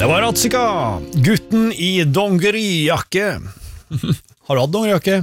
Det var Ratzika, gutten i dongerijakke. Har du hatt dongerijakke?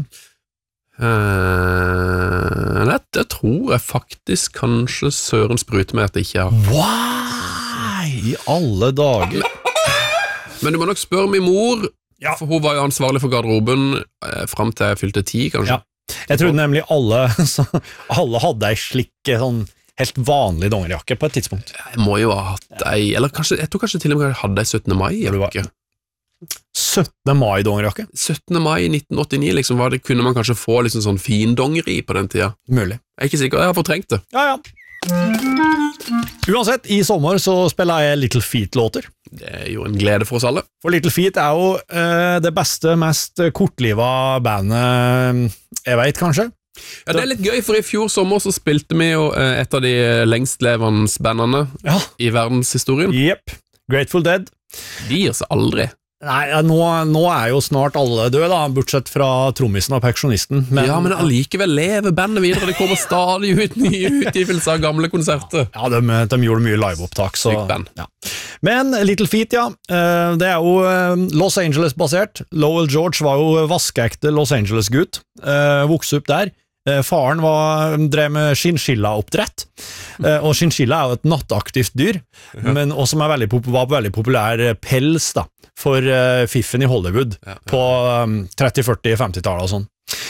Det tror jeg faktisk kanskje Søren spruter med at jeg ikke har. Why? I alle dager. Men du må nok spørre min mor, Ja. for hun var jo ansvarlig for garderoben frem til jeg fylte 10, kanskje. Ja. Jeg trodde nemlig alle hadde ei slik sånn helt vanlig dongerijakke på et tidspunkt. Jeg må jo ha hatt ei, eller kanskje, jeg tror kanskje til og med jeg hadde ei 17. mai-jakke. 17. mai dongerijakke? 17. mai 1989, liksom, kunne man kanskje få liksom sånn fin dongeri på den tida. Mulig. Jeg er ikke sikker, jeg har fortrengt det. Ja. Uansett, i sommer så spiller jeg Little Feat-låter. Det er jo en glede for oss alle. For Little Feat er jo det beste, mest kortliva bandet jeg vet, kanskje. Ja, det er litt gøy, for i fjor sommer så spilte vi jo et av de lengstlevende bandene i verdenshistorien. Jep, Grateful Dead. De gir seg aldri. Nei, nå er jo snart alle døde da, bortsett fra trommisen og perkusjonisten. Ja, men allikevel lever bandet videre, det kommer stadig ut nye utgivelser av gamle konserter. Ja, de gjorde mye liveopptak. Sykt band. Ja. Men Little Feat, det er jo Los Angeles-basert. Lowell George var jo vaskeekte Los Angeles-gutt, vokste opp der. Faren drev med chinchilla-oppdrett, og chinchilla er jo et nattaktivt dyr, men også var veldig populær pels da, for fiffen i Hollywood på 30-, 40-, 50-tallet og sånn.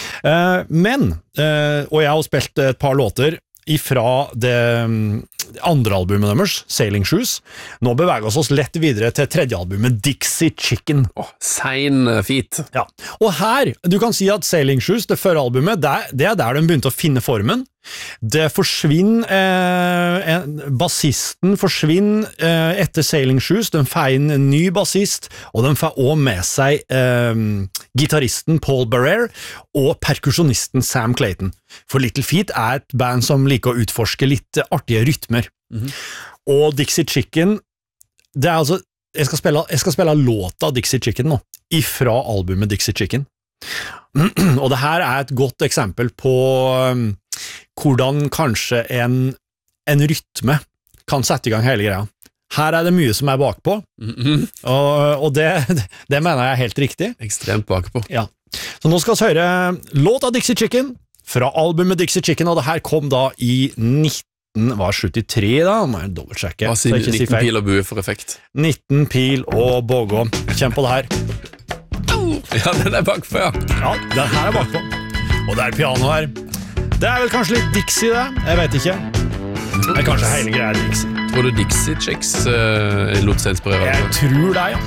Og jeg har spilt et par låter ifra det andre albumet deres, Sailing Shoes. Nå beveger vi oss lett videre til tredje albumet, Dixie Chicken. Sein feat. Ja, og her, du kan si at Sailing Shoes, det førre albumet, det er der de begynte å finne formen. Det forsvinner, bassisten forsvinner etter Sailing Shoes, de får inn en ny bassist, og de får også med seg gitaristen Paul Barrere og perkusjonisten Sam Clayton. For Little Feat er et band som liker å utforske litt artige rytmer. Og Dixie Chicken, det er altså, jeg skal spille låta Dixie Chicken nå, ifra albumet Dixie Chicken. Og det her er et godt eksempel på hvordan kanskje en rytme kan sette i gang hele greia. Her er det mye som er bakpå, og det mener jeg er helt riktig. Ekstremt bakpå. Ja. Så nå skal vi høre låta Dixie Chicken fra albumet Dixie Chicken, og det her kom da i 1973 da, må jeg dobbeltsjekke. Hva sier 19 pil og bue for effekt? 19 pil og bågå. Kjenn på det her. Ja, den er bakpå, ja. Ja, den her er bakpå. Og det er piano her. Det er vel kanskje litt Dixie det, jeg vet ikke. Det er kanskje hele greia Dixie. Tror du Dixie Chicks lot seg inspirere? Jeg tror det, ja.